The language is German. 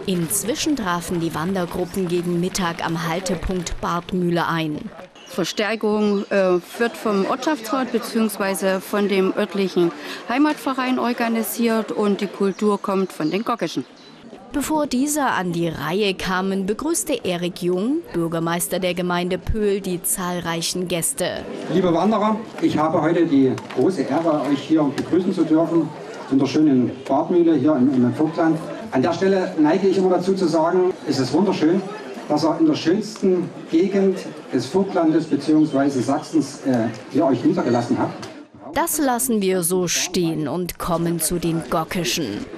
Inzwischen trafen die Wandergruppen gegen Mittag am Haltepunkt Bartmühle ein. Verstärkung wird vom Ortschaftsrat bzw. von dem örtlichen Heimatverein organisiert und die Kultur kommt von den Gockischen. Bevor diese an die Reihe kamen, begrüßte Erik Jung, Bürgermeister der Gemeinde Pöhl, die zahlreichen Gäste. Liebe Wanderer, ich habe heute die große Ehre, euch hier begrüßen zu dürfen, in der schönen Bartmühle hier im Vogtland. An der Stelle neige ich immer dazu zu sagen, es ist wunderschön, dass ihr in der schönsten Gegend des Vogtlandes bzw. Sachsens hier euch niedergelassen habt. Das lassen wir so stehen und kommen zu den Gockischen.